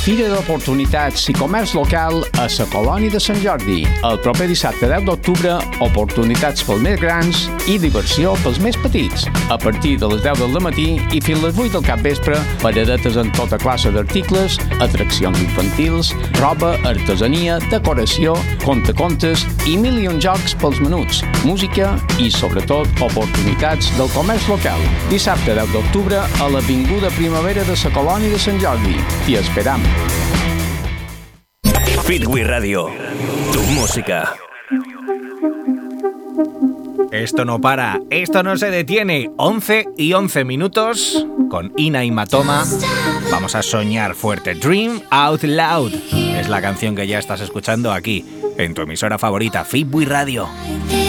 Fira d'Oportunitats i Comerç Local a la Colònia de Sant Jordi. El proper dissabte 10 d'octubre, oportunitats pels més grans i diversió pels més petits. A partir de les 10 del matí i fins les 8 del capvespre, paradetes en tota classe d'articles, atraccions infantils, roba, artesania, decoració, contacontes i mil i un jocs pels menuts, música i, sobretot, oportunitats del comerç local. Dissabte 10 d'octubre a l'Avinguda Primavera de la Colònia de Sant Jordi. T'hi esperam. Fitwi Radio, tu música. Esto no para, esto no se detiene. 11 y 11 minutos con Ina y Matoma. Vamos a soñar fuerte. Dream Out Loud es la canción que ya estás escuchando aquí en tu emisora favorita, Fitwi Radio.